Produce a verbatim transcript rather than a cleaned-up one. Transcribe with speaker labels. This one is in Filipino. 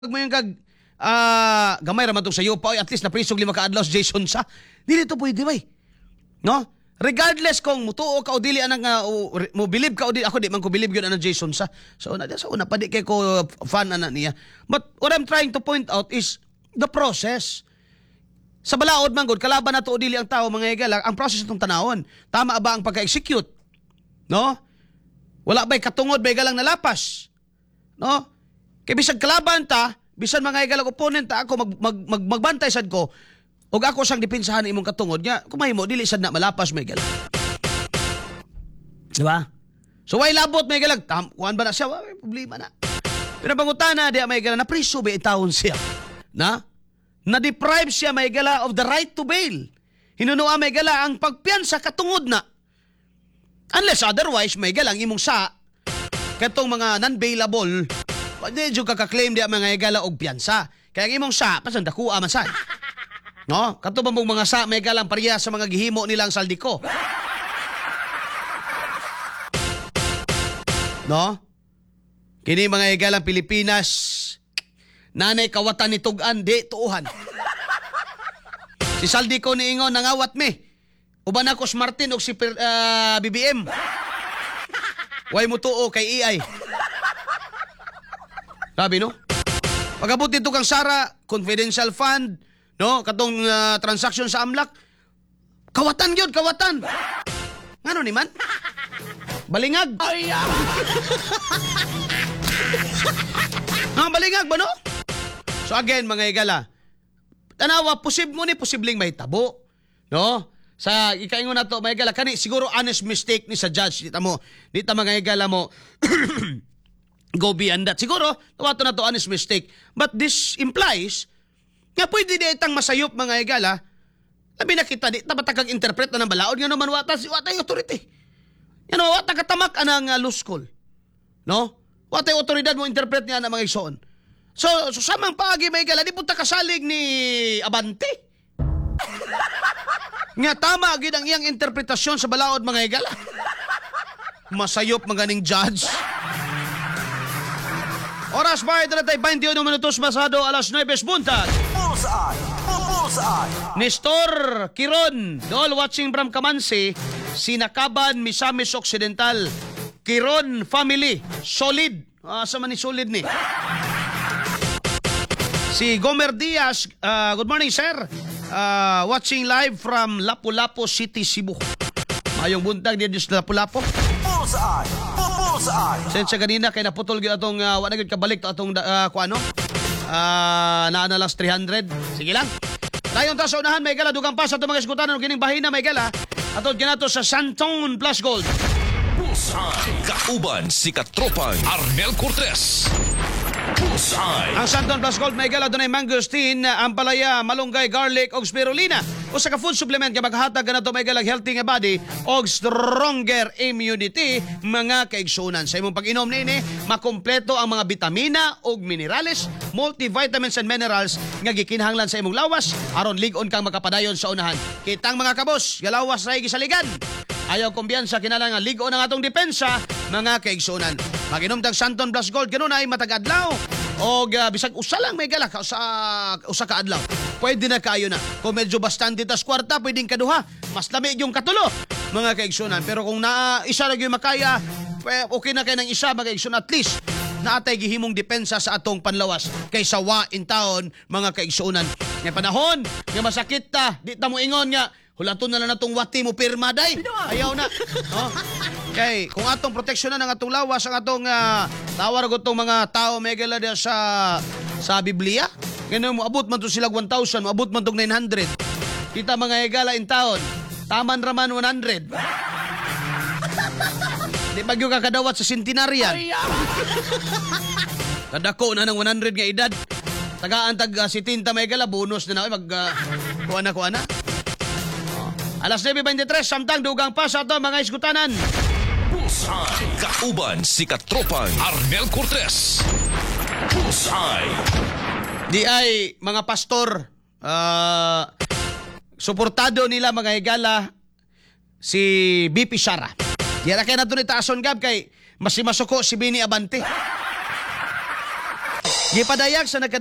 Speaker 1: mo yung kag ah gamay ra man tong sayo pa at least na prisog lima ka adlaw si Jason sa. Dili to pwede bay. No? Regardless kung mutuo ka o dili anang uh, mo believe ka o dili, ako di man ko believe gyud anang Jason sa. So na sa una pa di kay ko fan ana niya. But what I'm trying to point out is the process. Sa balaod man gud kalaban nato o dili ang tao mga higala, ang process itong tanawon. Tama ba ang pagka-execute? No? Wala ba'y katungod ba'y galang nalapas? No? Kay bisag kalaban ta, bisan mga higala opponent ta ako mag, mag, mag magbantay sad ko. Og ako sang depensahan imong katungod nya, kumahimo dili sad na malapas may higala. Di ba? So way labot may higala, kuan ba na siya? Way problema na. Pero pangutana di may higala na priso ba itawon siya? Na? Na-deprive siya may higala of the right to bail. Hinunuan may higala ang pagpiyansa katungod na. Unless otherwise, may galang imong sa katong mga non-bailable, pwede dyan kakaklaim di mga higala og piyansa. Kaya ang imong sa, pasan dakuha man sa. No? Kato ba mong mga sa, may galang pariya sa mga gihimo nilang saldiko. No? Kini mga higalang Pilipinas, nanay kawatan ni Tugan, di tuuhan. Si saldiko ni Ingon, nangawat me. Uban ako si Martin o si uh, B B M. Way mo tuo kay A I. Sabi no? Pagabot dito kang Sara, confidential fund, no? Katong uh, transaction sa Amlak. Kawatan yun, kawatan. Ngano ni man? Balingag. Ay, ah. ah, balingag ba no? So again, mga higala, tanawa, posib mo ni posibleng may tabo. No? Sa ikaingon na to, mga higala, kani siguro honest mistake ni sa judge. Dita mo, dita mga higala mo, go beyond that. Siguro, tawato na to honest mistake. But this implies, nga pwede di itang masayop mga higala, labi na kita, di tabatakag interpret na ng balaod, nga naman wata, wata yung authority. Yan o, wata katamak anang uh, law school. No? Wata yung otoridad mo interpret niya na mga igsoon. So, so samang paagi mga higala, di punta kasalig ni Abante. Nga tama agad ang iyang interpretasyon sa balaod mga higala. Masayop maganing judge. Oras ba ito na tayo twenty-one minutos masado alas nuwes buntag.
Speaker 2: Bullseye! Bullseye!
Speaker 1: Nestor Kiron, dol watching from Kamansi, Sinakaban, Misamis Occidental. Kiron family, solid. Ah, sa man ni solid ni. Si Gomer Diaz, uh, good morning sir. Uh, watching live from Lapu-Lapu City, Cebu. Mayong buntag din sa Lapu-Lapu.
Speaker 2: Bullseye! Bullseye!
Speaker 1: Sensya ganina kay naputol gyud atong uh, wala gyud kabalik to atong uh, kuano. Ah, uh, naa na lang three hundred. Sige lang. Dayon ta sa unahan may gala dugang pa sa atong mga iskutanon kining bahina may gala. Atong ginato sa Santon Plus Gold.
Speaker 3: Bullseye! Kauban si Katropang Arnel Cortez. Bullseye!
Speaker 1: Ang Santon Plus Gold may gala dunay mangosteen, ampalaya, malunggay, garlic og spirulina. O sa ka food supplement ka maghatag kanato may galang healthy nga body og stronger immunity mga kaigsunan. Sa imong pag-inom nini, makompleto ang mga bitamina og minerales, multivitamins and minerals nga gikinahanglan sa imong lawas aron lig-on kang makapadayon sa unahan. Kitang mga kabos, galawas ray gisaligan. Ayaw kumbiyansa kinahanglan nga lig-on ang atong depensa mga kaigsunan. Mag-inom tag Santon Plus Gold kanunay matag adlaw o uh, bisag usa lang may gala ka sa usa ka adlaw. Pwede na kayo na. Kung medyo bastante tas kwarta, pwedeng kaduha. Mas lami yung katulo, mga kaigsunan. Pero kung na isa lang yung makaya, okay na kayo ng isa, mga kaigsunan. At least, naatay gihimong depensa sa atong panlawas kaysa wa in taon, mga kaigsunan. Ngay panahon, nga masakit ta, di ta mo ingon nga, hulaton na lang natong wati mo pirma, day. Ayaw na. Oh. Okay, kung atong proteksyon na ng atong lawas, ang atong uh, tawar ko itong mga tao, may gala sa, sa Biblia, ganun mo, abot man to sila one thousand, abot man tong nine hundred. Kita mga higala in taon, taman raman one hundred. Di bagyo ka kadawat sa centenarian. Kadako na ng one hundred nga edad. Tagaan tag uh, si Tinta may gala, bonus na na, mag uh, kuha na, kuha na. Oh. Alas nine twenty-three, samtang dugang pa sa ito, mga iskutanan.
Speaker 3: Bullseye! Kauban si Katropang Arnel Cortez. Bullseye!
Speaker 1: Di ay mga pastor, uh, suportado nila mga higala si B P Sara. Yara kaya na ito ni Taason Gab kay mas si Masuko si Bini Abante. Gipadayag sa nagka